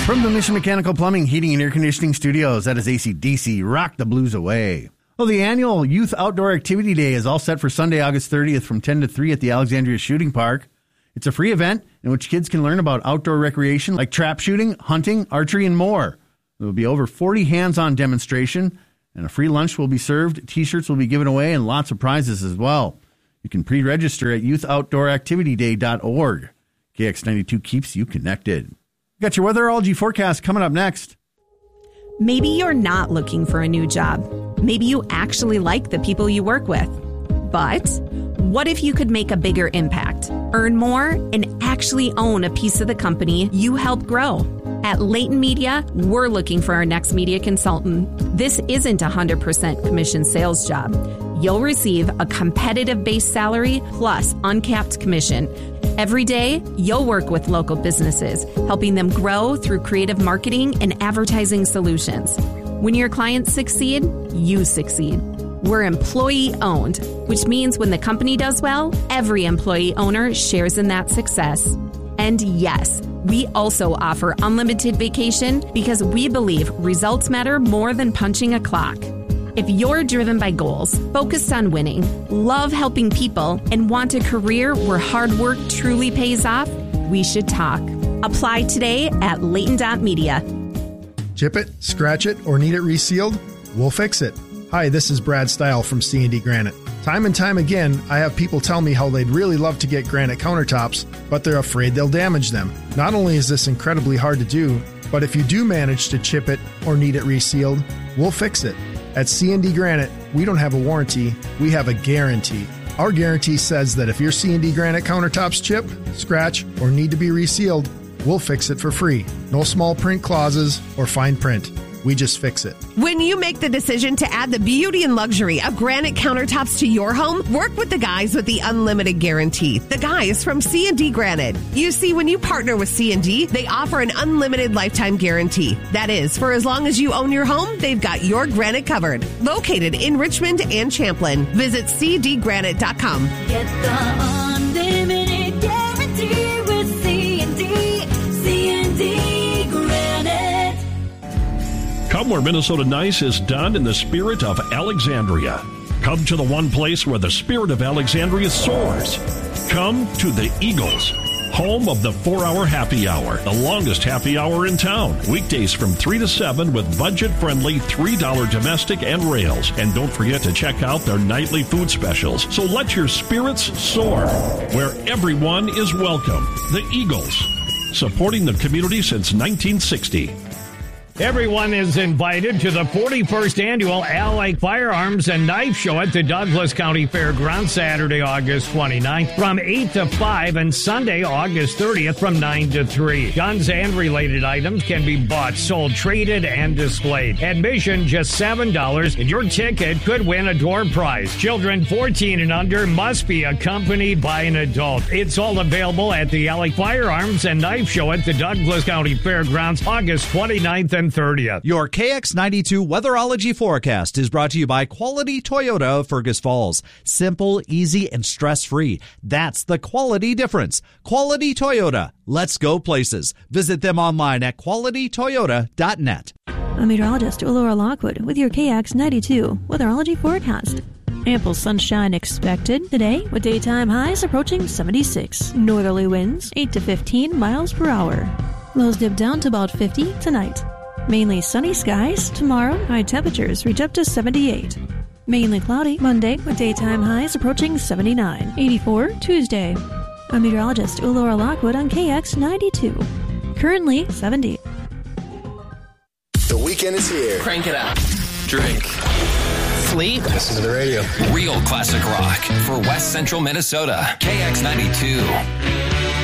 From the Mission Mechanical Plumbing, Heating, and Air Conditioning Studios, that is AC/DC, Rock the Blues Away. Well, the annual Youth Outdoor Activity Day is all set for Sunday, August 30th from 10 to 3 at the Alexandria Shooting Park. It's a free event in which kids can learn about outdoor recreation like trap shooting, hunting, archery, and more. There will be over 40 hands-on demonstration, and a free lunch will be served, T-shirts will be given away, and lots of prizes as well. You can pre-register at youthoutdooractivityday.org. KX92 keeps you connected. Got your weatherology forecast coming up next. Maybe you're not looking for a new job. Maybe you actually like the people you work with. But what if you could make a bigger impact, earn more, and actually own a piece of the company you help grow? At Leighton Media, we're looking for our next media consultant. This isn't a 100% commission sales job. You'll receive a competitive base salary plus uncapped commission. Every day, you'll work with local businesses, helping them grow through creative marketing and advertising solutions. When your clients succeed, you succeed. We're employee-owned, which means when the company does well, every employee owner shares in that success. And yes, we also offer unlimited vacation because we believe results matter more than punching a clock. If you're driven by goals, focused on winning, love helping people, and want a career where hard work truly pays off, we should talk. Apply today at Leighton.media. Chip it, scratch it, or need it resealed? We'll fix it. Hi, this is Brad Stile from C&D Granite. Time and time again, I have people tell me how they'd really love to get granite countertops, but they're afraid they'll damage them. Not only is this incredibly hard to do, but if you do manage to chip it or need it resealed, we'll fix it. At C&D Granite, we don't have a warranty, we have a guarantee. Our guarantee says that if your C&D Granite countertops chip, scratch, or need to be resealed, we'll fix it for free. No small print clauses or fine print. We just fix it. When you make the decision to add the beauty and luxury of granite countertops to your home, work with the guys with the unlimited guarantee. The guys from C&D Granite. You see, when you partner with C&D, they offer an unlimited lifetime guarantee. That is, for as long as you own your home, they've got your granite covered. Located in Richmond and Champlin. Visit cdgranite.com. Get the unlimited guarantee with C&D. C&D Granite. Come where Minnesota Nice is done in the spirit of Alexandria. Come to the one place where the spirit of Alexandria soars. Come to the Eagles, home of the 4-hour happy hour, the longest happy hour in town. Weekdays from 3 to 7 with budget-friendly $3 domestic and rails. And don't forget to check out their nightly food specials. So let your spirits soar, where everyone is welcome. The Eagles, supporting the community since 1960. Everyone is invited to the 41st Annual Allied Firearms and Knife Show at the Douglas County Fairgrounds, Saturday, August 29th from 8 to 5 and Sunday, August 30th from 9 to 3. Guns and related items can be bought, sold, traded, and displayed. Admission just $7, and your ticket could win a door prize. Children 14 and under must be accompanied by an adult. It's all available at the Allied Firearms and Knife Show at the Douglas County Fairgrounds, August 29th and 30th. Your KX92 weatherology forecast is brought to you by Quality Toyota of Fergus Falls. Simple, easy, and stress-free. That's the quality difference. Quality Toyota. Let's go places. Visit them online at qualitytoyota.net. I'm meteorologist Laura Lockwood with your KX92 weatherology forecast. Ample sunshine expected today with daytime highs approaching 76. Northerly winds 8 to 15 miles per hour. Lows dip down to about 50 tonight. Mainly sunny skies tomorrow. High temperatures reach up to 78. Mainly cloudy Monday with daytime highs approaching 79. 84 Tuesday. I'm meteorologist Laura Lockwood on KX92. Currently 70. The weekend is here. Crank it up. Drink. Sleep. Listen to the radio. Real classic rock for West Central Minnesota. KX92.